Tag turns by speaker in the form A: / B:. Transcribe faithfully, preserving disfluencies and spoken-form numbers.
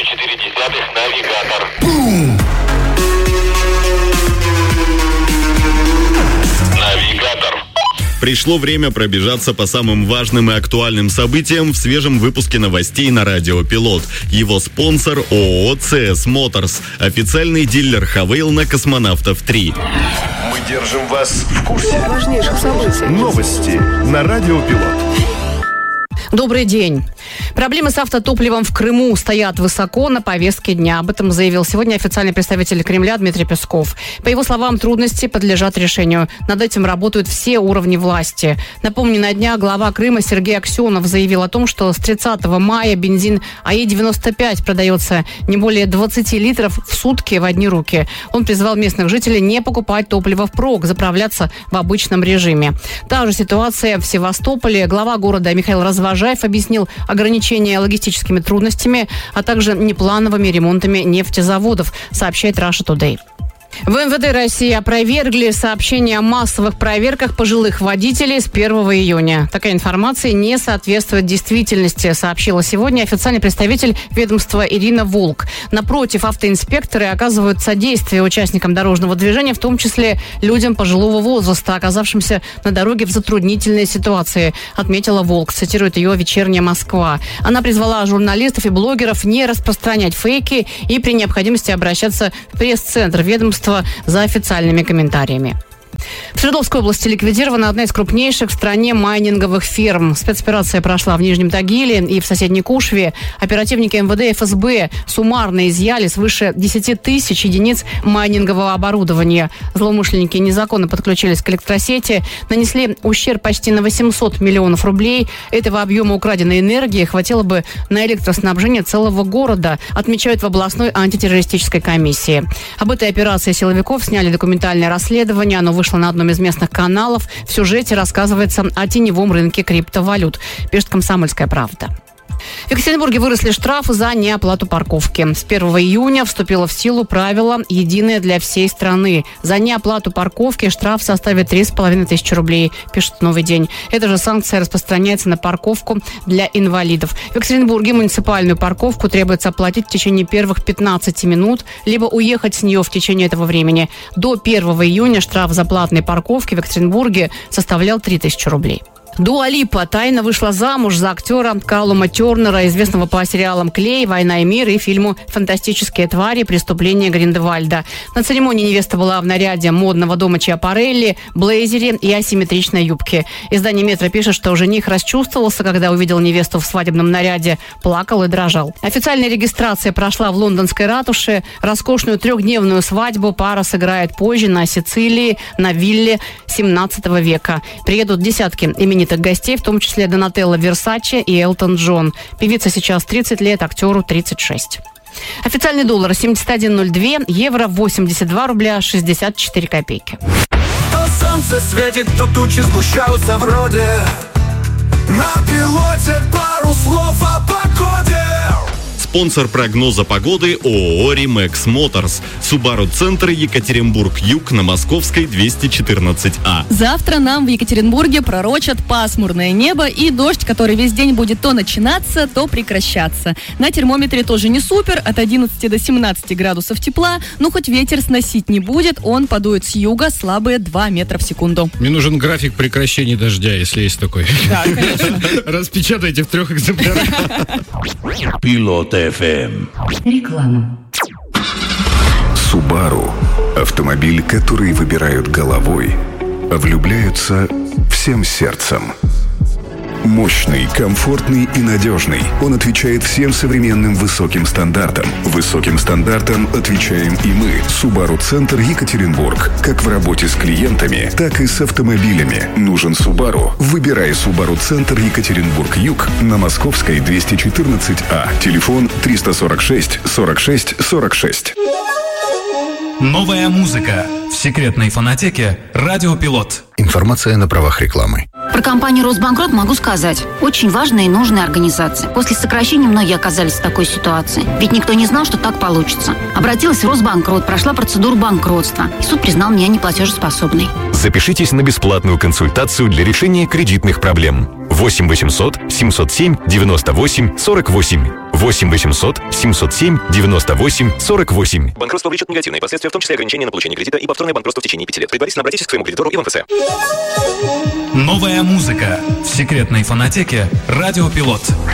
A: четыре десятых навигатор. Навигатор.
B: Пришло время пробежаться по самым важным и актуальным событиям в свежем выпуске новостей на Радио Пилот. Его спонсор ООО «си эс Motors», официальный дилер Хавейл на Космонавтов три.
C: Мы держим вас в курсе
D: важнейших событий.
C: Новости на Радио Пилот.
D: Добрый день. Проблемы с автотопливом в Крыму стоят высоко на повестке дня. Об этом заявил сегодня официальный представитель Кремля Дмитрий Песков. По его словам, трудности подлежат решению. Над этим работают все уровни власти. Напомню, на днях глава Крыма Сергей Аксенов заявил о том, что с тридцатого мая бензин АИ девяносто пять продается не более двадцать литров в сутки в одни руки. Он призвал местных жителей не покупать топливо впрок, заправляться в обычном режиме. Та же ситуация в Севастополе. Глава города Михаил Развожаев объяснил ограничения логистическими трудностями, а также неплановыми ремонтами нефтезаводов, сообщает Russia Today. В эм вэ дэ России опровергли сообщение о массовых проверках пожилых водителей с первого июня. Такая информация не соответствует действительности, сообщила сегодня официальный представитель ведомства Ирина Волк. Напротив, автоинспекторы оказывают содействие участникам дорожного движения, в том числе людям пожилого возраста, оказавшимся на дороге в затруднительной ситуации, отметила Волк, цитирует ее «Вечерняя Москва». Она призвала журналистов и блогеров не распространять фейки и при необходимости обращаться в пресс-центр ведомства за официальными комментариями. В Свердловской области ликвидирована одна из крупнейших в стране майнинговых ферм. Спецоперация прошла в Нижнем Тагиле и в соседней Кушве. Оперативники эм вэ дэ и эф эс бэ суммарно изъяли свыше десяти тысяч единиц майнингового оборудования. Злоумышленники незаконно подключились к электросети, нанесли ущерб почти на восемьсот миллионов рублей. Этого объема украденной энергии хватило бы на электроснабжение целого города, отмечают в областной антитеррористической комиссии. Об этой операции силовиков сняли документальное расследование. Оно вышло на одном из местных каналов. В сюжете рассказывается о теневом рынке криптовалют, пишет «Комсомольская правда». В Екатеринбурге выросли штрафы за неоплату парковки. С первого июня вступило в силу правило единое для всей страны. За неоплату парковки штраф составит три с половиной тысячи рублей, пишет «Новый день». Эта же санкция распространяется на парковку для инвалидов. В Екатеринбурге муниципальную парковку требуется оплатить в течение первых пятнадцати минут, либо уехать с нее в течение этого времени. До первого июня штраф за платные парковки в Екатеринбурге составлял три тысячи рублей. Дуа Липа тайно вышла замуж за актера Каллума Тернера, известного по сериалам «Клей», «Война и мир» и фильму «Фантастические твари. Преступления Гриндевальда». На церемонии невеста была в наряде модного дома Чиапарелли, блейзере и асимметричной юбке. Издание «Метро» пишет, что жених расчувствовался, когда увидел невесту в свадебном наряде, плакал и дрожал. Официальная регистрация прошла в лондонской ратуше. Роскошную трехдневную свадьбу пара сыграет позже на Сицилии, на вилле семнадцатого века. Приедут десятки именитых гостей, в том числе Донателло Версаче и Элтон Джон. Певица сейчас тридцать лет, актеру тридцать шесть. Официальный доллар семьдесят один ноль два, евро восемьдесят два рубля шестьдесят четыре копейки.
E: То солнце светит, то тучи сгущаются вроде. На пилоте пару слов о погоде.
B: Спонсор прогноза погоды ООО «Римэкс Моторс». Субару-центр Екатеринбург-Юг на Московской двести четырнадцать А.
F: Завтра нам в Екатеринбурге пророчат пасмурное небо и дождь, который весь день будет то начинаться, то прекращаться. На термометре тоже не супер, от одиннадцати до семнадцати градусов тепла, но хоть ветер сносить не будет, он подует с юга слабые два метра в секунду.
G: Мне нужен график прекращения дождя, если есть такой.
F: Да, конечно.
G: Распечатайте в трех экземплярах.
C: Пилот эф эм.
H: Реклама.
I: Subaru – автомобиль, который выбирают головой, а влюбляются всем сердцем. Мощный, комфортный и надежный. Он отвечает всем современным высоким стандартам. Высоким стандартам отвечаем и мы. Субару-центр Екатеринбург. Как в работе с клиентами, так и с автомобилями. Нужен Subaru? Выбирай Субару-центр Екатеринбург-Юг на Московской двести четырнадцать А. Телефон триста сорок шесть сорок шесть сорок шесть.
J: Новая музыка в секретной фонотеке «Радио Пилот».
K: Информация на правах рекламы.
H: Про компанию «Росбанкрот» могу сказать. Очень важная и нужная организация. После сокращения многие оказались в такой ситуации. Ведь никто не знал, что так получится. Обратилась в Росбанкрот, прошла процедуру банкротства. И суд признал меня неплатежеспособной.
L: Запишитесь на бесплатную консультацию для решения кредитных проблем. восемь восемьсот семьсот семь девяносто восемь сорок восемь. восемь восемьсот семьсот семь девяносто восемь сорок восемь.
M: Банкротство влечет негативные последствия, в том числе ограничение на получение кредита и повторное банкротство в течение пяти лет. Предварительно обратитесь к своему кредитору и в МФЦ.
J: Новая музыка в секретной фонотеке «Радио Пилот».